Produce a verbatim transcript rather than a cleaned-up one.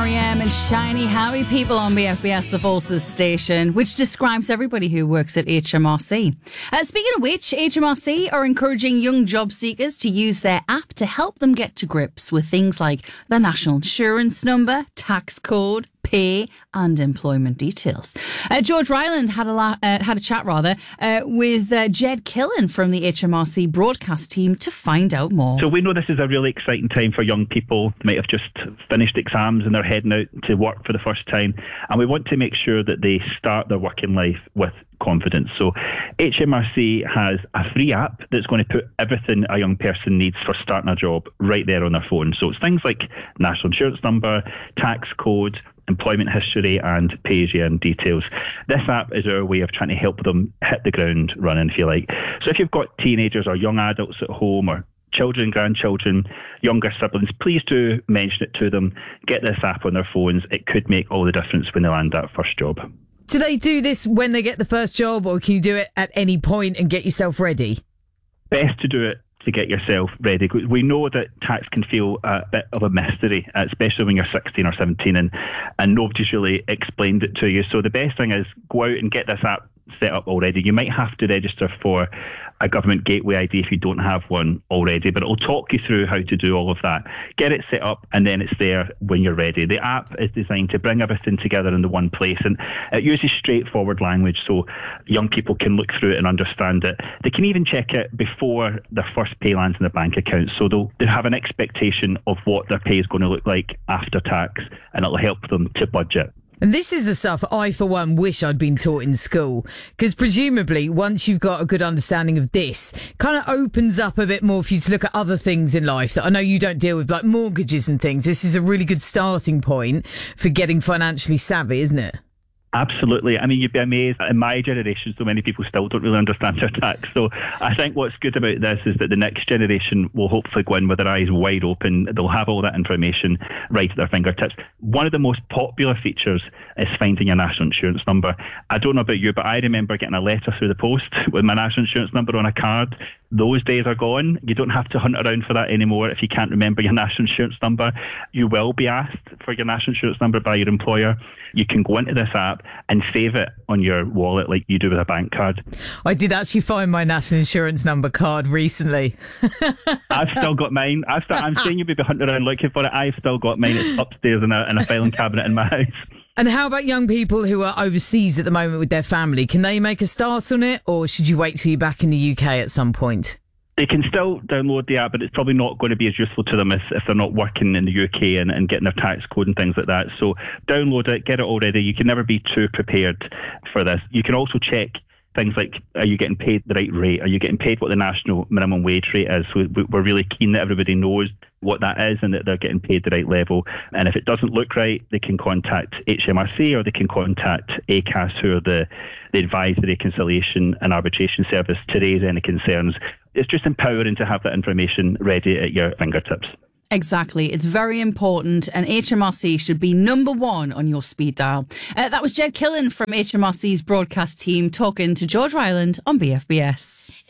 R E M and Shiny Happy People on B F B S, the Forces station, which describes everybody who works at H M R C. Uh, speaking of which, H M R C are encouraging young job seekers to use their app to help them get to grips with things like the national insurance number, tax code, pay and employment details. Uh, George Ryland had a la- uh, had a chat rather uh, with uh, Jed Killen from the H M R C broadcast team to find out more. So we know this is a really exciting time for young people who might have just finished exams and they're heading out to work for the first time, and we want to make sure that they start their working life with confidence. So H M R C has a free app that's going to put everything a young person needs for starting a job right there on their phone. So it's things like national insurance number, tax code, employment history and pay-as-you-earn details. This app is our way of trying to help them hit the ground running, if you like. So if you've got teenagers or young adults at home or children, grandchildren, younger siblings, please do mention it to them. Get this app on their phones. It could make all the difference when they land that first job. Do they do this when they get the first job, or can you do it at any point and get yourself ready? Best to do it to get yourself ready. We know that tax can feel a bit of a mystery, especially when you're sixteen or seventeen and, and nobody's really explained it to you. So the best thing is go out and get this app set up already. You might have to register for a government gateway I D if you don't have one already, but it'll talk you through how to do all of that. Get it set up and then it's there when you're ready. The app is designed to bring everything together in the one place, and it uses straightforward language so young people can look through it and understand it. They can even check it before their first pay lands in their bank account, so they'll, they'll have an expectation of what their pay is going to look like after tax, and it'll help them to budget. And this is the stuff I, for one, wish I'd been taught in school. Because presumably, once you've got a good understanding of this, kind of opens up a bit more for you to look at other things in life that I know you don't deal with, like mortgages and things. This is a really good starting point for getting financially savvy, isn't it? Absolutely. I mean, you'd be amazed. In my generation, so many people still don't really understand their tax. So I think what's good about this is that the next generation will hopefully go in with their eyes wide open. They'll have all that information right at their fingertips. One of the most popular features is finding your national insurance number. I don't know about you, but I remember getting a letter through the post with my national insurance number on a card. Those days are gone. You don't have to hunt around for that anymore. If you can't remember your national insurance number, you will be asked for your national insurance number by your employer. You can go into this app and save it on your wallet like you do with a bank card. I did actually find my national insurance number card recently. I've still got mine. I've still, I'm saying you'll be hunting around looking for it. I've still got mine. It's upstairs in a, in a filing cabinet in my house. And how about young people who are overseas at the moment with their family? Can they make a start on it, or should you wait till you're back in the U K at some point? They can still download the app, but it's probably not going to be as useful to them as if they're not working in the U K and, and getting their tax code and things like that. So download it, get it already. You can never be too prepared for this. You can also check things like, are you getting paid the right rate? Are you getting paid what the national minimum wage rate is? So we're really keen that everybody knows what that is and that they're getting paid the right level. And if it doesn't look right, they can contact H M R C or they can contact A C A S, who are the, the Advisory, Conciliation and Arbitration Service, to raise any concerns. It's just empowering to have that information ready at your fingertips. Exactly. It's very important, and H M R C should be number one on your speed dial. Uh, that was Jed Killen from H M R C's broadcast team talking to George Ryland on B F B S.